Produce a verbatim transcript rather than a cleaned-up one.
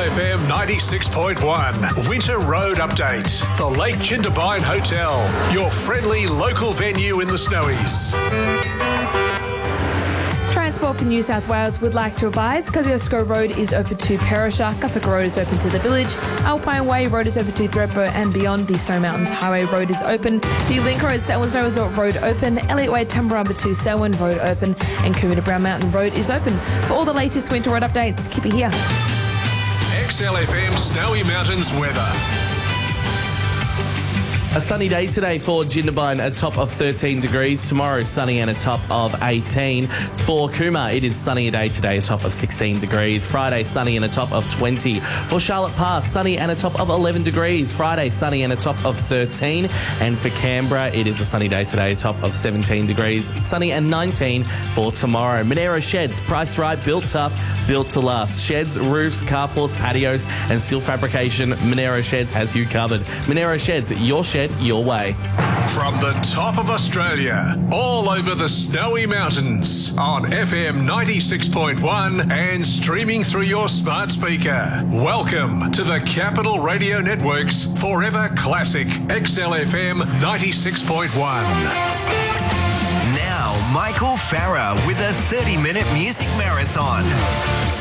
F M ninety-six point one Winter Road Update. The Lake Jindabyne Hotel, your friendly local venue in the Snowies. Transport for New South Wales would like to advise Kosciuszko Road is open to Perisher, Guthrie Road is open to the Village, Alpine Way Road is open to Thredbo and beyond. The Snow Mountains Highway Road is open. The Link Road, Selwyn Snow Resort Road open. Elliott Way, Tumbarumba to Selwyn Road open. And Coomera to Brown Mountain Road is open. For all the latest winter road updates, keep it here. X L F M Snowy Mountains weather. A sunny day today for Jindabyne, a top of thirteen degrees. Tomorrow, sunny and a top of eighteen. For Coomera, it is sunny a day today, a top of sixteen degrees. Friday, sunny and a top of twenty. For Charlotte Pass, sunny and a top of eleven degrees. Friday, sunny and a top of thirteen. And for Canberra, it is a sunny day today, a top of seventeen degrees. Sunny and nineteen for tomorrow. Monero Sheds, priced right, built tough, built to last. Sheds, roofs, carports, patios, and steel fabrication. Monero Sheds has you covered. Monero Sheds, your shed, your way. From the top of Australia, all over the Snowy Mountains, on F M ninety-six point one and streaming through your smart speaker. Welcome to the Capital Radio Network's Forever Classic X L F M ninety-six point one. Now, Michael Farah with a thirty-minute music marathon.